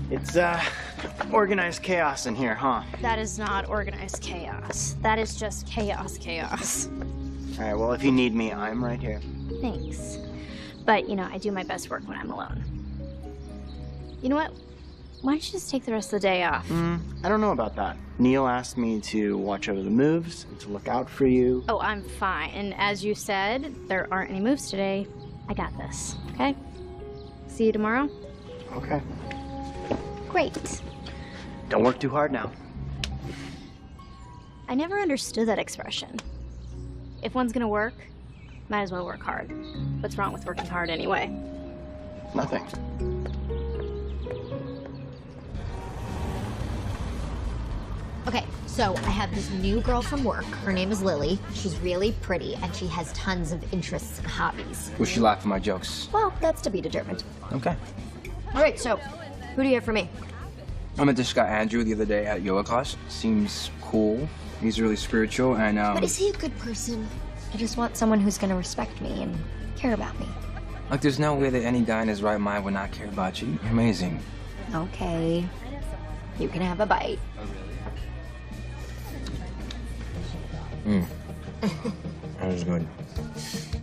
It's, organized chaos in here, huh? That is not organized chaos. That is just chaos. All right, well, if you need me, I'm right here. Thanks. But, you know, I do my best work when I'm alone. You know what? Why don't you just take the rest of the day off? I don't know about that. Neil asked me to watch over the moves and to look out for you. Oh, I'm fine. And as you said, there aren't any moves today. I got this, okay? See you tomorrow? Okay. Great. Don't work too hard now. I never understood that expression. If one's gonna work, might as well work hard. What's wrong with working hard anyway? Nothing. Okay, so I have this new girl from work. Her name is Lily. She's really pretty, and she has tons of interests and hobbies. Will she laugh at my jokes? Well, that's to be determined. Okay. All right, so who do you have for me? I met this guy Andrew the other day at yoga class. Seems cool. He's really spiritual and But is he a good person? I just want someone who's gonna respect me and care about me. like there's no way that any guy in his right mind would not care about you. You're amazing. Okay. You can have a bite. That was good.